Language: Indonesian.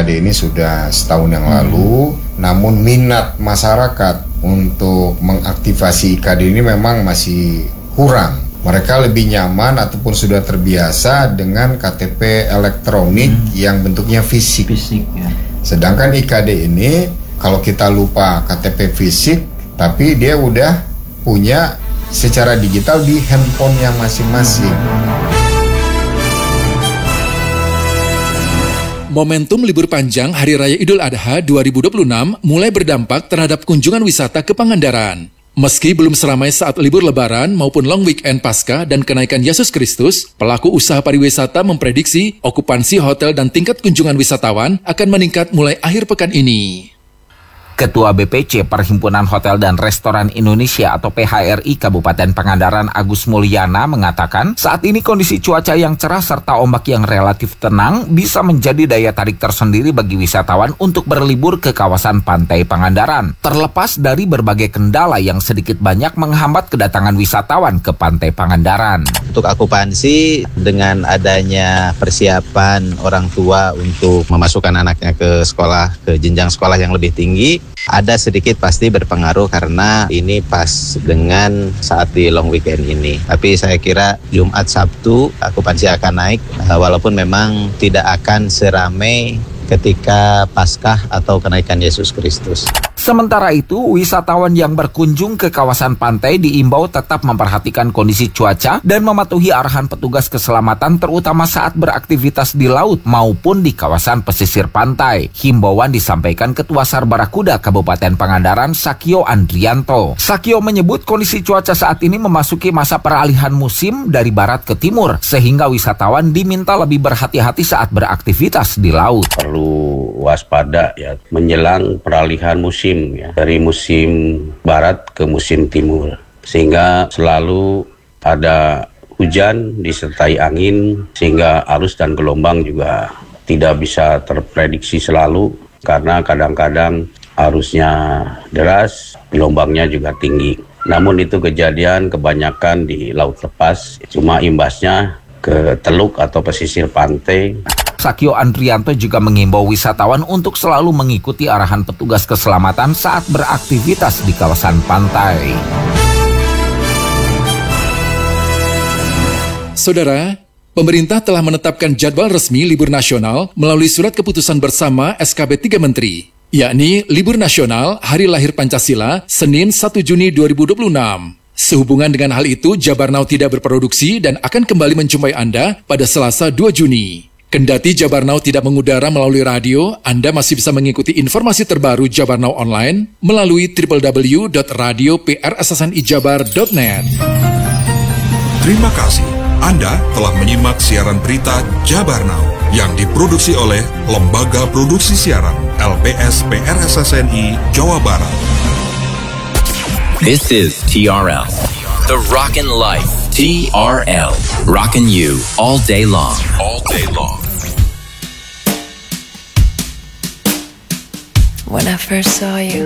IKD ini sudah setahun yang lalu, namun minat masyarakat untuk mengaktifasi IKD ini memang masih kurang. Mereka lebih nyaman ataupun sudah terbiasa dengan KTP elektronik yang bentuknya fisik. Ya. Sedangkan IKD ini kalau kita lupa KTP fisik, tapi dia udah punya secara digital di handphonenya masing-masing. Momentum libur panjang Hari Raya Idul Adha 2026 mulai berdampak terhadap kunjungan wisata ke Pangandaran. Meski belum seramai saat libur Lebaran maupun long weekend Paskah dan kenaikan Yesus Kristus, pelaku usaha pariwisata memprediksi okupansi hotel dan tingkat kunjungan wisatawan akan meningkat mulai akhir pekan ini. Ketua BPC Perhimpunan Hotel dan Restoran Indonesia atau PHRI Kabupaten Pangandaran Agus Mulyana mengatakan saat ini kondisi cuaca yang cerah serta ombak yang relatif tenang bisa menjadi daya tarik tersendiri bagi wisatawan untuk berlibur ke kawasan pantai Pangandaran. Terlepas dari berbagai kendala yang sedikit banyak menghambat kedatangan wisatawan ke pantai Pangandaran. Untuk akupansi dengan adanya persiapan orang tua untuk memasukkan anaknya ke sekolah, ke jenjang sekolah yang lebih tinggi, ada sedikit pasti berpengaruh karena ini pas dengan saat di long weekend ini. Tapi saya kira Jumat, Sabtu akupansi akan naik walaupun memang tidak akan seramai ketika Paskah atau kenaikan Yesus Kristus. Sementara itu, wisatawan yang berkunjung ke kawasan pantai diimbau tetap memperhatikan kondisi cuaca dan mematuhi arahan petugas keselamatan terutama saat beraktivitas di laut maupun di kawasan pesisir pantai. Himbauan disampaikan Ketua SAR Barakuda Kabupaten Pangandaran, Sakio Andrianto. Sakio menyebut kondisi cuaca saat ini memasuki masa peralihan musim dari barat ke timur, sehingga wisatawan diminta lebih berhati-hati saat beraktivitas di laut. Perlu waspada ya menjelang peralihan musim ya, dari musim barat ke musim timur, sehingga selalu ada hujan disertai angin sehingga arus dan gelombang juga tidak bisa terprediksi selalu karena kadang-kadang arusnya deras, gelombangnya juga tinggi. Namun itu kejadian kebanyakan di laut lepas, cuma imbasnya ke teluk atau pesisir pantai. Sakio Andrianto juga mengimbau wisatawan untuk selalu mengikuti arahan petugas keselamatan saat beraktivitas di kawasan pantai. Saudara, pemerintah telah menetapkan jadwal resmi libur nasional melalui surat keputusan bersama SKB 3 Menteri, yakni libur nasional Hari Lahir Pancasila Senin 1 Juni 2026. Sehubungan dengan hal itu, Jabarnau tidak berproduksi dan akan kembali menjumpai Anda pada Selasa 2 Juni. Kendati Jabarnau tidak mengudara melalui radio, Anda masih bisa mengikuti informasi terbaru Jabarnau online melalui www.radioprssnijabar.net. Terima kasih. Anda telah menyimak siaran berita Jabarnau yang diproduksi oleh Lembaga Produksi Siaran LPS PRSSNI Jawa Barat. This is TRL, the Rockin' Life. TRL, rockin' you all day long. All day long. When I first saw you,